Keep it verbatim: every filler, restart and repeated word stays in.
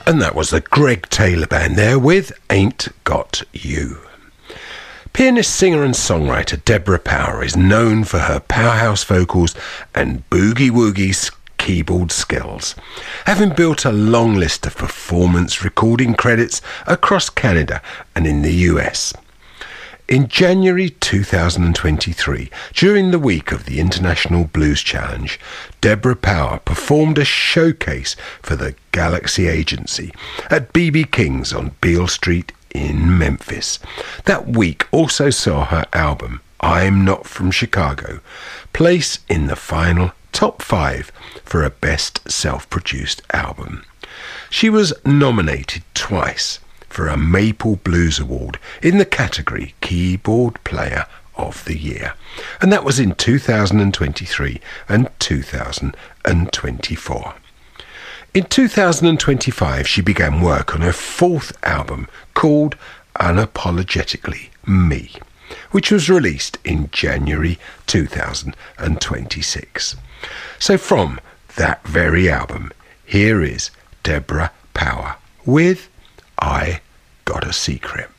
And that was the Greg Taylor Band there with Ain't Got You. Pianist, singer and songwriter Deborah Power is known for her powerhouse vocals and boogie-woogie keyboard skills, having built a long list of performance recording credits across Canada and in the U S. In January two thousand twenty-three, during the week of the International Blues Challenge, Deborah Power performed a showcase for the Galaxy Agency at B B King's on Beale Street in Memphis. That week also saw her album, I'm Not From Chicago, place in the final top five for a Best Self-Produced Album. She was nominated twice for a Maple Blues Award in the category Keyboard Player of the Year, and that was in two thousand twenty-three and two thousand twenty-four. In two thousand twenty-five, she began work on her fourth album called Unapologetically Me, which was released in January two thousand twenty-six. So from that very album, here is Deborah Power with I Got a Secret.